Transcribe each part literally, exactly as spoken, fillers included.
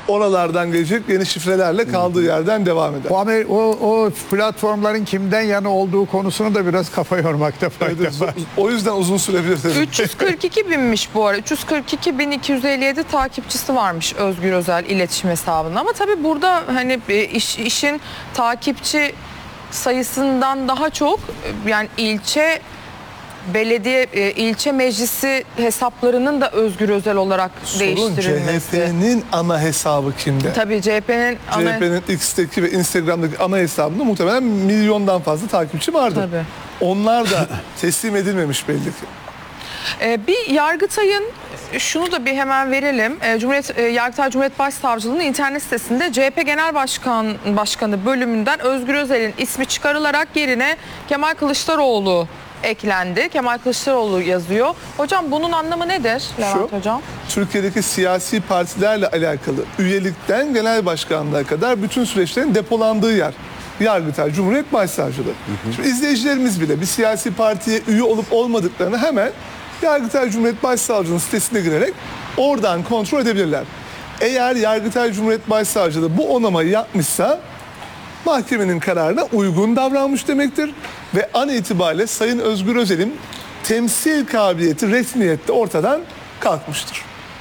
oralardan gelecek yeni şifrelerle kaldığı yerden devam eder. O, Amer- o, o platformların kimden yana olduğu konusunu da biraz kafa yormakta fayda Evet, var. o yüzden uzun sürebilir tabii. üç yüz kırk iki binmiş bu ara. üç yüz kırk iki bin iki yüz elli yedi takipçisi varmış Özgür Özel iletişim hesabında. Ama tabii burada hani iş, işin takipçi sayısından daha çok yani ilçe belediye ilçe meclisi hesaplarının da Özgür Özel olarak Sorun değiştirilmesi. C H P'nin ana hesabı kimde? Tabii C H P'nin ana... C H P'nin X'teki ve Instagram'daki ana hesabında muhtemelen milyondan fazla takipçi vardır. Tabii. Onlar da teslim edilmemiş belli ki. Ee, bir Yargıtay'ın şunu da bir hemen verelim. Ee, Cumhuriyet e, Yargıtay Cumhuriyet Başsavcılığı'nın internet sitesinde C H P Genel Başkan Başkanı bölümünden Özgür Özel'in ismi çıkarılarak yerine Kemal Kılıçdaroğlu eklendi. Kemal Kılıçdaroğlu yazıyor. Hocam bunun anlamı nedir Levent Şu, Hocam? Türkiye'deki siyasi partilerle alakalı üyelikten genel başkanlığa kadar bütün süreçlerin depolandığı yer. Yargıtay Cumhuriyet Başsavcılığı. Hı hı. Şimdi izleyicilerimiz bile bir siyasi partiye üye olup olmadıklarını hemen Yargıtay Cumhuriyet Başsavcılığı'nın sitesine girerek oradan kontrol edebilirler. Eğer Yargıtay Cumhuriyet Başsavcılığı bu onamayı yapmışsa mahkemenin kararına uygun davranmış demektir. Ve an itibariyle Sayın Özgür Özel'in temsil kabiliyeti resmiyette ortadan kalkmıştır.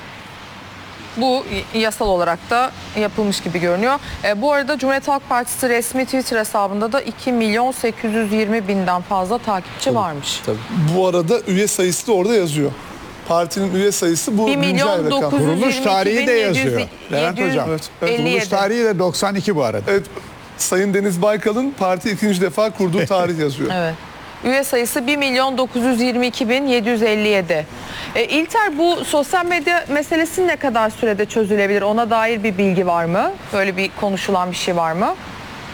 Bu yasal olarak da yapılmış gibi görünüyor. E, bu arada Cumhuriyet Halk Partisi resmi Twitter hesabında da iki milyon sekiz yüz yirmi binden fazla takipçi tabii, varmış. Tabii. Bu arada üye sayısı da orada yazıyor. Partinin üye sayısı bu güncel rakam. Kuruluş tarihi de yazıyor. Levent Hocam. Evet, evet. Kuruluş tarihi de doksan iki bu arada. Evet. Sayın Deniz Baykal'ın parti ikinci defa kurduğu tarih yazıyor. Evet. Üye sayısı bir milyon dokuz yüz yirmi iki bin yedi yüz elli yedi. E, İlter, bu sosyal medya meselesi ne kadar sürede çözülebilir? Ona dair bir bilgi var mı? Böyle bir konuşulan bir şey var mı?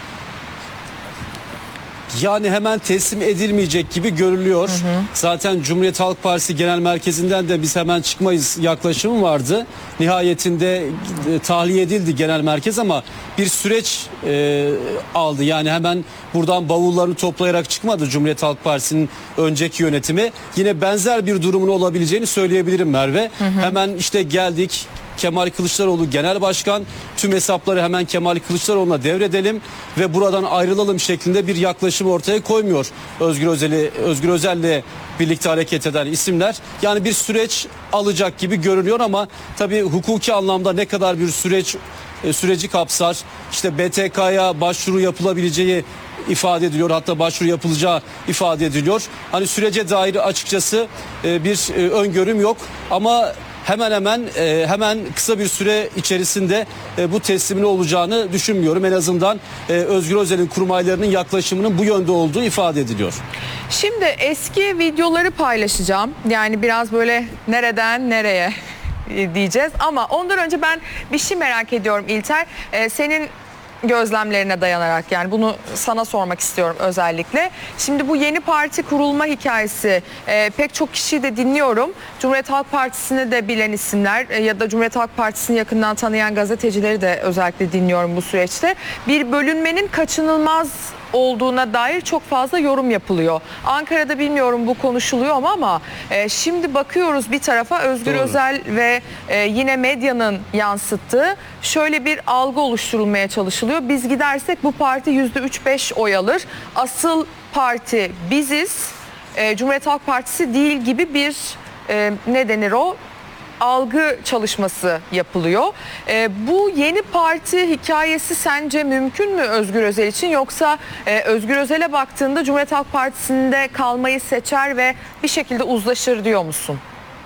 Yani hemen teslim edilmeyecek gibi görülüyor. Hı hı. Zaten Cumhuriyet Halk Partisi Genel Merkezi'nden de biz hemen çıkmayız yaklaşımı vardı. Nihayetinde e, tahliye edildi genel merkez ama bir süreç e, aldı. Yani hemen buradan bavullarını toplayarak çıkmadı Cumhuriyet Halk Partisi'nin önceki yönetimi. Yine benzer bir durumun olabileceğini söyleyebilirim Merve. Hı hı. Hemen işte geldik. Kemal Kılıçdaroğlu Genel Başkan, tüm hesapları hemen Kemal Kılıçdaroğlu'na devredelim ve buradan ayrılalım şeklinde bir yaklaşım ortaya koymuyor Özgür Özel'i, Özgür Özel'le birlikte hareket eden isimler. Yani bir süreç alacak gibi görünüyor ama tabii hukuki anlamda ne kadar bir süreç e, süreci kapsar, işte B T K'ya başvuru yapılabileceği ifade ediliyor, hatta başvuru yapılacağı ifade ediliyor. Hani sürece dair açıkçası e, bir e, öngörüm yok ama hemen hemen e, hemen kısa bir süre içerisinde e, bu teslimin olacağını düşünmüyorum. En azından e, Özgür Özel'in kurmaylarının yaklaşımının bu yönde olduğu ifade ediliyor. Şimdi eski videoları paylaşacağım. Yani biraz böyle nereden nereye diyeceğiz. Ama ondan önce ben bir şey merak ediyorum İlter. E, senin gözlemlerine dayanarak, yani bunu sana sormak istiyorum özellikle. Şimdi bu yeni parti kurulma hikayesi e, pek çok kişiyi de dinliyorum. Cumhuriyet Halk Partisi'ni de bilen isimler e, ya da Cumhuriyet Halk Partisi'ni yakından tanıyan gazetecileri de özellikle dinliyorum bu süreçte. Bir bölünmenin kaçınılmaz olduğuna dair çok fazla yorum yapılıyor. Ankara'da bilmiyorum bu konuşuluyor mu ama e, şimdi bakıyoruz bir tarafa Özgür Doğru. Özel ve e, yine medyanın yansıttığı şöyle bir algı oluşturulmaya çalışılıyor. Biz gidersek bu parti yüzde üç beş oy alır. Asıl parti biziz. E, Cumhuriyet Halk Partisi değil gibi bir e, ne denir o? algı çalışması yapılıyor. E, bu yeni parti hikayesi sence mümkün mü Özgür Özel için, yoksa e, Özgür Özel'e baktığında Cumhuriyet Halk Partisi'nde kalmayı seçer ve bir şekilde uzlaşır diyor musun?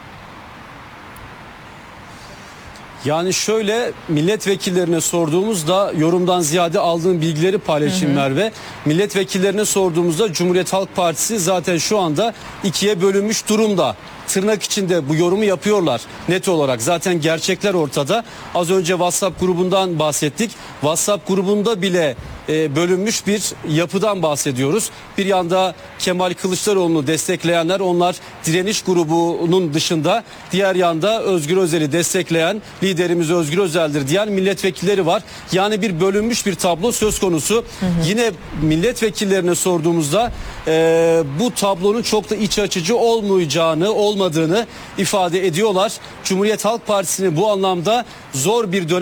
Yani şöyle, milletvekillerine sorduğumuzda yorumdan ziyade aldığım bilgileri paylaşayım Merve. Milletvekillerine sorduğumuzda Cumhuriyet Halk Partisi zaten şu anda ikiye bölünmüş durumda. Tırnak içinde bu yorumu yapıyorlar net olarak. Zaten gerçekler ortada. Az önce WhatsApp grubundan bahsettik. WhatsApp grubunda bile e, bölünmüş bir yapıdan bahsediyoruz. Bir yanda Kemal Kılıçdaroğlu'nu destekleyenler, onlar direniş grubunun dışında, diğer yanda Özgür Özel'i destekleyen, liderimiz Özgür Özel'dir diyen milletvekilleri var. Yani bir bölünmüş bir tablo söz konusu. Hı hı. Yine milletvekillerine sorduğumuzda e, bu tablonun çok da iç açıcı olmayacağını, olmadığını ifade ediyorlar. Cumhuriyet Halk Partisi'ni bu anlamda zor bir dönem